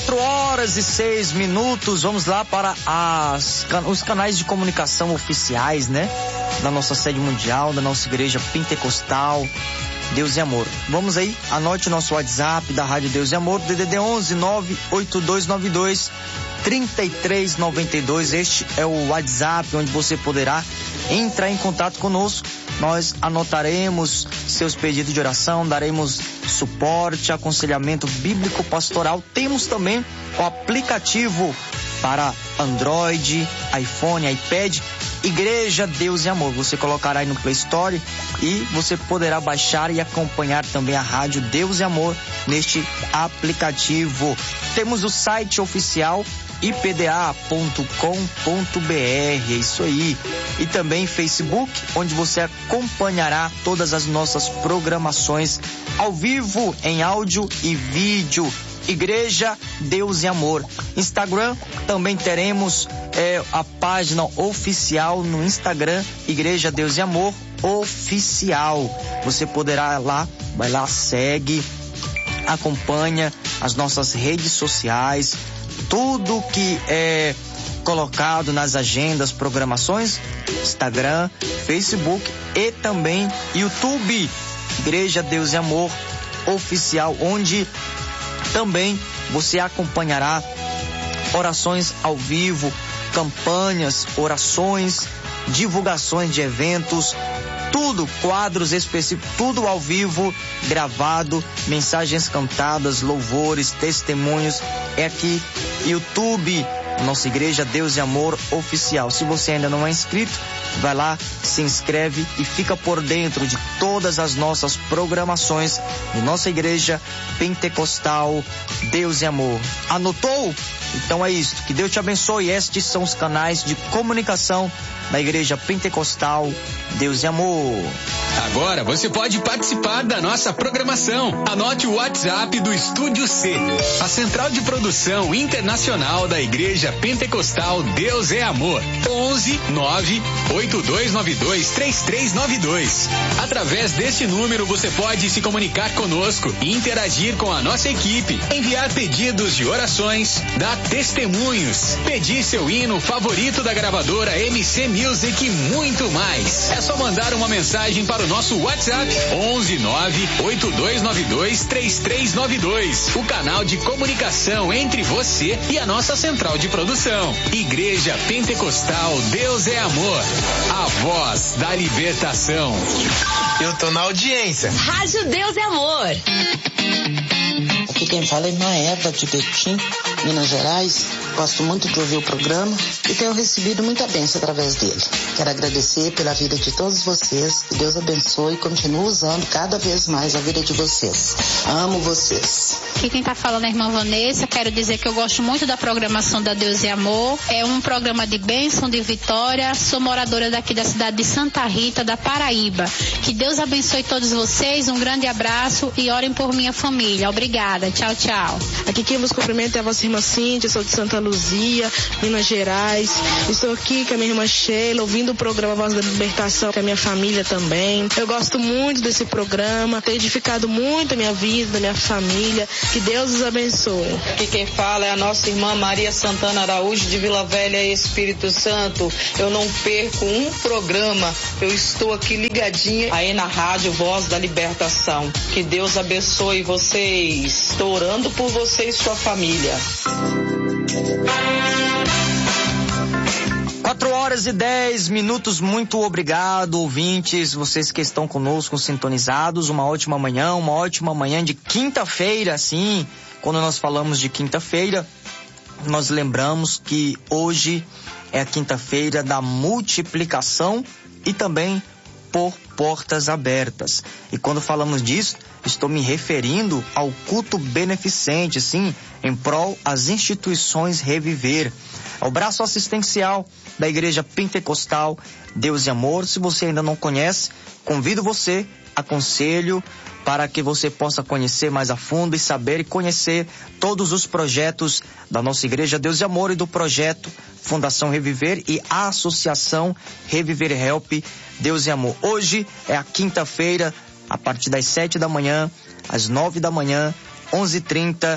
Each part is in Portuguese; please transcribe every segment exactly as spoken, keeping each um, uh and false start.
quatro horas e seis minutos, vamos lá para as, os canais de comunicação oficiais, né? Da nossa sede mundial, da nossa igreja pentecostal, Deus e Amor. Vamos aí, anote o nosso WhatsApp da Rádio Deus e Amor, D D D onze nove oito dois nove dois três três nove dois. Este é o WhatsApp onde você poderá entrar em contato conosco. Nós anotaremos seus pedidos de oração, daremos suporte, aconselhamento bíblico pastoral. Temos também o aplicativo para Android, iPhone, iPad, Igreja Deus e Amor. Você colocará aí no Play Store e você poderá baixar e acompanhar também a Rádio Deus e Amor neste aplicativo. Temos o site oficial i p d a ponto com ponto b r, é isso aí. E também Facebook, onde você acompanhará todas as nossas programações ao vivo, em áudio e vídeo. Igreja Deus e Amor. Instagram, também teremos é, a página oficial no Instagram, Igreja Deus e Amor Oficial. Você poderá lá, vai lá, segue, acompanha as nossas redes sociais, tudo que é colocado nas agendas, programações, Instagram, Facebook e também YouTube, Igreja Deus e Amor Oficial, onde também você acompanhará orações ao vivo, campanhas, orações, divulgações de eventos, tudo, quadros específicos, tudo ao vivo, gravado, mensagens cantadas, louvores, testemunhos. É aqui, YouTube, nossa Igreja Deus e Amor Oficial. Se você ainda não é inscrito, vai lá, se inscreve e fica por dentro de todas as nossas programações de nossa Igreja Pentecostal Deus e Amor. Anotou? Então é isso. Que Deus te abençoe. Estes são os canais de comunicação da Igreja Pentecostal Deus e Amor. Agora você pode participar da nossa programação. Anote o WhatsApp do Estúdio C, a central de produção internacional da Igreja Pentecostal Deus é Amor. onze nove oito dois nove dois três três nove dois. Através deste número você pode se comunicar conosco e interagir com a nossa equipe, enviar pedidos de orações, dar testemunhos, pedir seu hino favorito da gravadora M C Music e muito mais. É só mandar uma mensagem para o nosso WhatsApp onze nove oito dois nove dois três três nove dois. O canal de comunicação entre você e a nossa central de produção. Igreja Pentecostal Deus é Amor, a voz da libertação. Eu tô na audiência. Rádio Deus é Amor. Aqui quem fala é irmã Eva de Betim, Minas Gerais. Gosto muito de ouvir o programa e tenho recebido muita bênção através dele. Quero agradecer pela vida de todos vocês. Que Deus abençoe e continue usando cada vez mais a vida de vocês. Amo vocês. Aqui quem tá falando é a irmã Vanessa. Quero dizer que eu gosto muito da programação da Deus e Amor. É um programa de bênção, de vitória. Sou moradora daqui da cidade de Santa Rita, da Paraíba. Que Deus abençoe todos vocês. Um grande abraço e orem por minha família. Obrigada. Tchau, tchau. Aqui quem vos cumprimenta é a vossa irmã Cíntia. Sou de Santa Luzia, Minas Gerais. Estou aqui com a minha irmã Sheila, ouvindo o programa Voz da Libertação, com a minha família também. Eu gosto muito desse programa, tem edificado muito a minha vida, a minha família. Que Deus os abençoe. Aqui quem fala é a nossa irmã Maria Santana Araújo, de Vila Velha, Espírito Santo. Eu não perco um programa, eu estou aqui ligadinha aí na Rádio Voz da Libertação. Que Deus abençoe vocês. Estou orando por vocês e sua família. quatro horas e dez minutos, muito obrigado, ouvintes, vocês que estão conosco, sintonizados. Uma ótima manhã, uma ótima manhã de quinta-feira, sim. Quando nós falamos de quinta-feira, nós lembramos que hoje é a quinta-feira da multiplicação e também por portas abertas. E quando falamos disso, estou me referindo ao culto beneficente, sim, em prol às instituições Reviver, ao braço assistencial da Igreja Pentecostal Deus e Amor. Se você ainda não conhece, convido você, aconselho para que você possa conhecer mais a fundo e saber e conhecer todos os projetos da nossa Igreja Deus e Amor e do projeto Fundação Reviver e a Associação Reviver Help Deus e Amor. Hoje é a quinta-feira, a partir das sete da manhã, às nove da manhã, onze e trinta,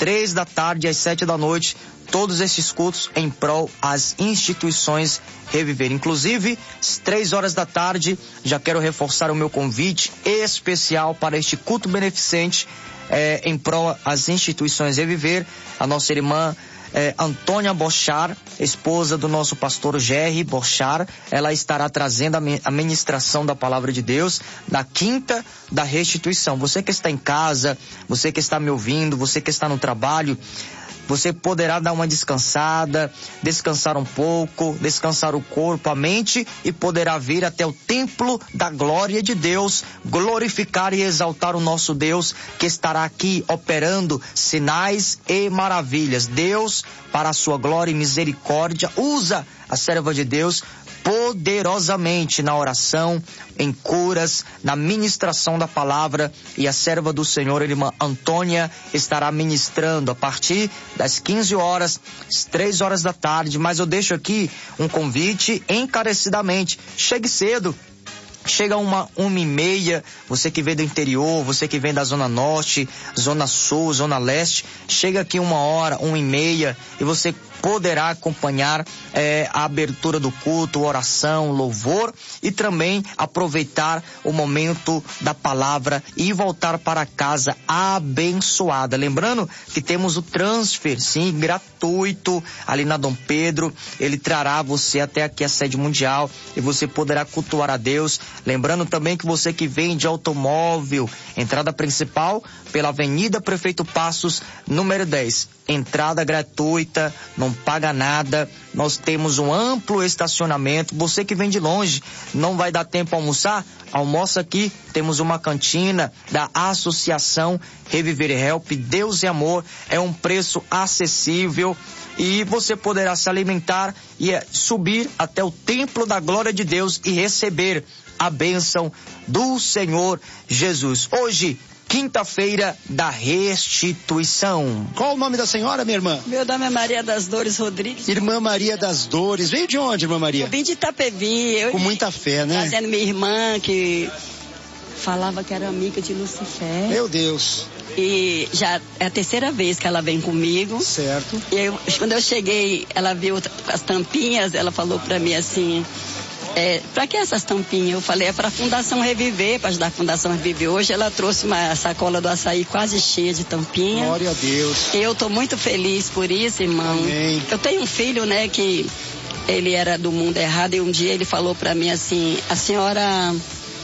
três da tarde às sete da noite, todos esses cultos em prol às instituições Reviver. Inclusive, às três horas da tarde, já quero reforçar o meu convite especial para este culto beneficente é, em prol às instituições Reviver. A nossa irmã É, Antônia Bochar, esposa do nosso pastor Jerry Bochar, ela estará trazendo a ministração da palavra de Deus na quinta da restituição. Você que está em casa, você que está me ouvindo, você que está no trabalho, você poderá dar uma descansada, descansar um pouco, descansar o corpo, a mente, e poderá vir até o templo da glória de Deus, glorificar e exaltar o nosso Deus, que estará aqui operando sinais e maravilhas. Deus, para a sua glória e misericórdia, usa a serva de Deus poderosamente na oração, em curas, na ministração da palavra, e a serva do Senhor, irmã Antônia, estará ministrando a partir das quinze horas, às três horas da tarde. Mas eu deixo aqui um convite encarecidamente: chegue cedo. Chega uma, uma e meia, você que vem do interior, você que vem da Zona Norte, Zona Sul, Zona Leste, chega aqui uma hora, uma e meia, e você poderá acompanhar é, a abertura do culto, oração, louvor, e também aproveitar o momento da palavra e voltar para casa abençoada. Lembrando que temos o transfer, sim, gratuito, ali na Dom Pedro. Ele trará você até aqui a sede mundial e você poderá cultuar a Deus. Lembrando também que você que vem de automóvel, entrada principal pela Avenida Prefeito Passos, número dez. Entrada gratuita, não paga nada. Nós temos um amplo estacionamento. Você que vem de longe, não vai dar tempo a almoçar? Almoça aqui. Temos uma cantina da Associação Reviver Help. Deus e Amor. É um preço acessível e você poderá se alimentar e subir até o templo da glória de Deus e receber a bênção do Senhor Jesus. Hoje, quinta-feira da restituição. Qual o nome da senhora, minha irmã? Meu nome é Maria das Dores Rodrigues. Irmã Maria das Dores. Veio de onde, irmã Maria? Eu vim de Itapevi. Eu Com muita fé, né? Fazendo minha irmã, que falava que era amiga de Lucifer. Meu Deus. E já é a terceira vez que ela vem comigo. Certo. E eu, quando eu cheguei, ela viu as tampinhas, ela falou pra mim assim... É, para que essas tampinhas? Eu falei, é para a Fundação Reviver, para ajudar a Fundação Reviver. Hoje ela trouxe uma sacola do açaí quase cheia de tampinha. Glória a Deus. Eu tô muito feliz por isso, irmão. Amém. Eu tenho um filho, né, que ele era do mundo errado, e um dia ele falou para mim assim, a senhora,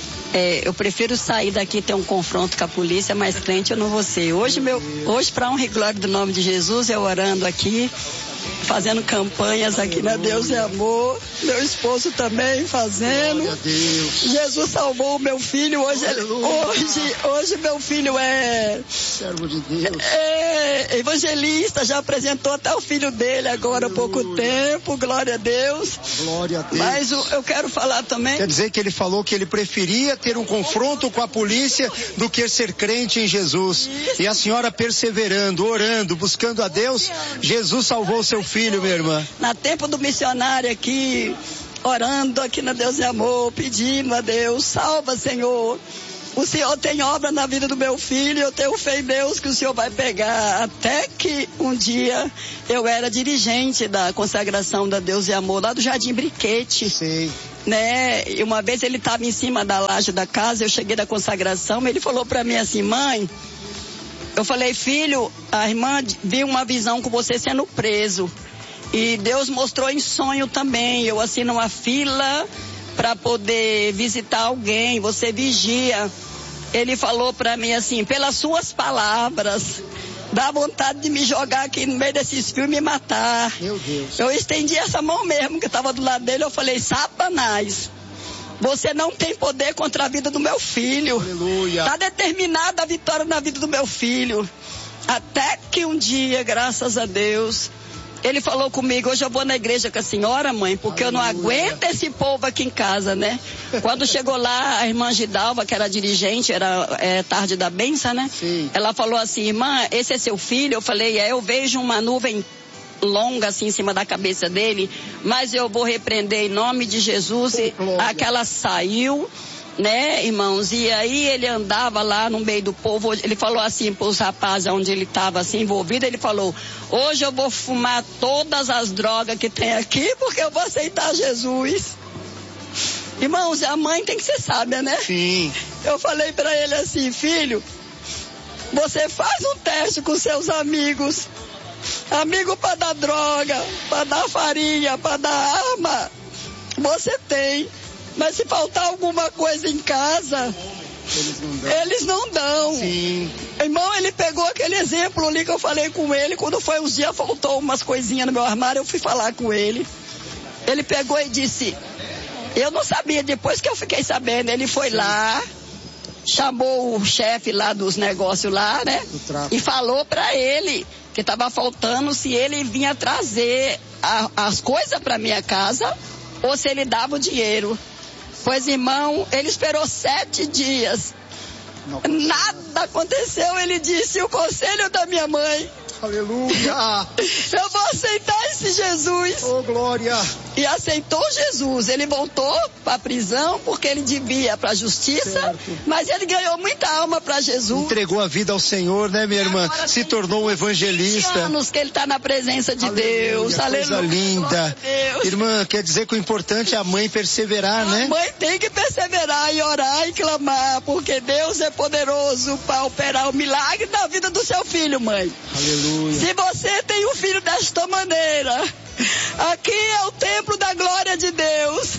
é, eu prefiro sair daqui e ter um confronto com a polícia, mas crente eu não vou ser. Hoje, meu, hoje para honra e glória do nome de Jesus, eu orando aqui, fazendo campanhas aqui na Deus é Amor, meu esposo também fazendo. Glória a Deus. Jesus salvou o meu filho, hoje, ele, hoje, hoje meu filho é, servo de Deus, é evangelista, já apresentou até o filho dele agora há pouco tempo, glória a Deus. Glória a Deus. Mas o, eu quero falar também. Quer dizer que ele falou que ele preferia ter um confronto com a polícia do que ser crente em Jesus. Isso. E a senhora perseverando, orando, buscando a Deus, Jesus salvou seu filho, minha irmã. Na tempo do missionário aqui, orando aqui na Deus é Amor, pedindo a Deus, salva, Senhor. O Senhor tem obra na vida do meu filho, eu tenho fé em Deus que o Senhor vai pegar. Até que um dia eu era dirigente da consagração da Deus e Amor, lá do Jardim Briquete. Sei. Né? E uma vez ele estava em cima da laje da casa, eu cheguei da consagração, ele falou para mim assim, mãe, eu falei, filho, a irmã viu uma visão com você sendo preso. E Deus mostrou em sonho também, eu assim numa fila para poder visitar alguém, você vigia. Ele falou para mim assim, pelas suas palavras, dá vontade de me jogar aqui no meio desses fios e me matar. Meu Deus. Eu estendi essa mão mesmo, que estava do lado dele, eu falei, Satanás, você não tem poder contra a vida do meu filho. Aleluia. Está determinada a vitória na vida do meu filho. Até que um dia, graças a Deus, ele falou comigo, hoje eu vou na igreja com a senhora, mãe, porque Aleluia. Eu não aguento esse povo aqui em casa, né? Quando chegou lá, a irmã Gidalva, que era dirigente, era é, tarde da benção, né? Sim. Ela falou assim, irmã, esse é seu filho? Eu falei, é, eu vejo uma nuvem longa assim em cima da cabeça dele, mas eu vou repreender em nome de Jesus. E aquela saiu né, irmãos? E aí ele andava lá no meio do povo, ele falou assim para os rapazes onde ele estava assim envolvido, ele falou: hoje eu vou fumar todas as drogas que tem aqui porque eu vou aceitar Jesus. Irmãos, a mãe tem que ser sábia, né? Sim. Eu falei para ele assim: filho, você faz um teste com seus amigos, amigo para dar droga, para dar farinha, para dar arma, você tem. Mas se faltar alguma coisa em casa, eles não dão. Eles não dão. Sim. Irmão, ele pegou aquele exemplo ali que eu falei com ele. Quando foi uns dias, faltou umas coisinhas no meu armário, eu fui falar com ele. Ele pegou e disse, eu não sabia, depois que eu fiquei sabendo, ele foi lá, chamou o chefe lá dos negócios lá, né? E falou pra ele que tava faltando se ele vinha trazer a, as coisas pra minha casa ou se ele dava o dinheiro. Pois, irmão, ele esperou sete dias. Nada aconteceu. Ele disse, o conselho da minha mãe. Aleluia! Eu vou aceitar esse Jesus. Oh, glória! E aceitou Jesus. Ele voltou para a prisão porque ele devia para a justiça, certo. Mas ele ganhou muita alma para Jesus. Entregou a vida ao Senhor, né, minha irmã? Se tornou um evangelista. vinte anos que ele está na presença de Aleluia, Deus. Coisa Aleluia. linda. Irmã, quer dizer que o importante é a mãe perseverar, a né? A mãe tem que perseverar e orar e clamar, porque Deus é poderoso para operar o milagre na vida do seu filho, mãe. Aleluia. Se você tem um filho desta maneira, aqui é o templo da glória de Deus.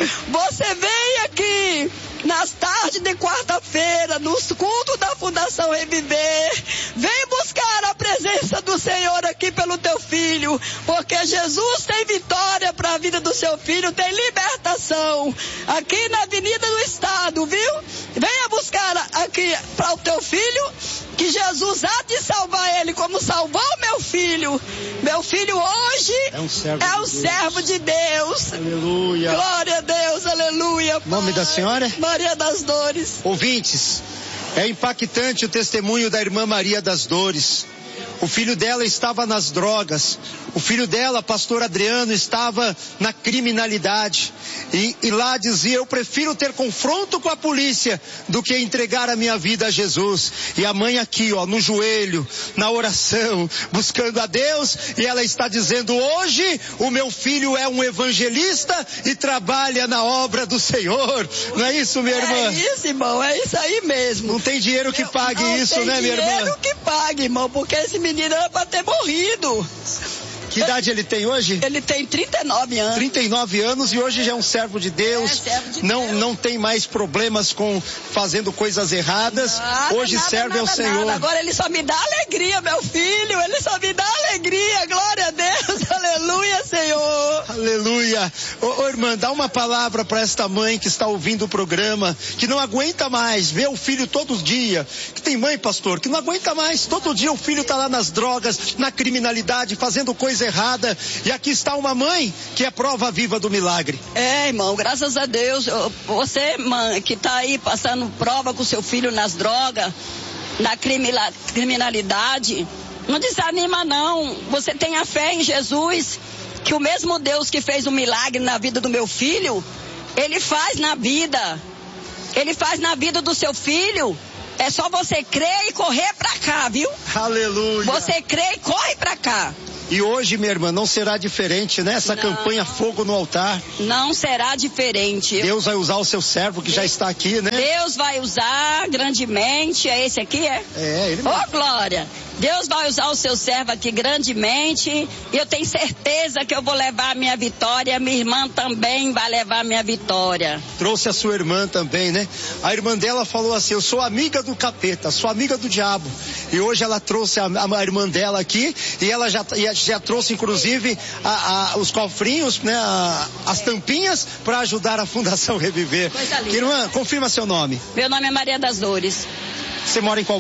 Você vem aqui nas tardes de quarta-feira, nos cultos da Fundação Reviver. Vem buscar a presença do Senhor aqui pelo teu filho, porque Jesus tem vitória para a vida do seu filho, tem libertação aqui na Avenida do Estado, viu? Venha buscar aqui para o teu filho, que Jesus há de salvar ele como salvou meu filho. Meu filho hoje é um servo, é um de, servo Deus. de Deus. Aleluia. Glória a Deus, aleluia. Nome da senhora? Maria das Dores. Ouvintes, é impactante o testemunho da irmã Maria das Dores. O filho dela estava nas drogas. O filho dela, pastor Adriano, estava na criminalidade. E, e lá dizia, eu prefiro ter confronto com a polícia do que entregar a minha vida a Jesus. E a mãe aqui, ó, no joelho, na oração, buscando a Deus. E ela está dizendo, hoje o meu filho é um evangelista e trabalha na obra do Senhor. Não é isso, minha irmã? É isso, irmão, é isso aí mesmo. Não tem dinheiro que pague não isso, né, minha irmã? Não tem dinheiro que pague, irmão, porque esse menino era para ter morrido. Que idade ele tem hoje? Ele tem trinta e nove anos. trinta e nove anos e hoje já é um servo de Deus. É, servo de não, Deus. Não tem mais problemas com fazendo coisas erradas. Nada, hoje nada, serve nada, ao Senhor. Nada. Agora ele só me dá alegria, meu filho. Ele só me dá alegria. Glória a Deus. Aleluia, Senhor. Aleluia. Ô, ô irmã, dá uma palavra para esta mãe que está ouvindo o programa, que não aguenta mais ver o filho todo dia. Que tem mãe, pastor, que não aguenta mais. Todo dia o filho está lá nas drogas, na criminalidade, fazendo coisa errada, e aqui está uma mãe que é prova viva do milagre. É, irmão, graças a Deus. Você, mãe, que está aí passando prova com seu filho nas drogas, na criminalidade, não desanima não. Você tenha fé em Jesus, que o mesmo Deus que fez um milagre na vida do meu filho, ele faz na vida, ele faz na vida do seu filho. É só você crer e correr pra cá, viu? Aleluia. Você crê e corre pra cá. E hoje, minha irmã, não será diferente, né? Essa não, campanha Fogo no Altar. Não será diferente. Deus vai usar o seu servo que Deus, já está aqui, né? Deus vai usar grandemente. É esse aqui, é? É, ele mesmo. Ô, glória. Deus vai usar o seu servo aqui grandemente. E eu tenho certeza que eu vou levar a minha vitória. Minha irmã também vai levar a minha vitória. Trouxe a sua irmã também, né? A irmã dela falou assim, eu sou amiga do capeta, sou amiga do diabo. E hoje ela trouxe a, a irmã dela aqui e ela já, já trouxe inclusive a, a, os cofrinhos, né? A, as tampinhas para ajudar a Fundação Reviver. Coisa linda. Irmã, confirma seu nome. Meu nome é Maria das Dores. Você mora em qual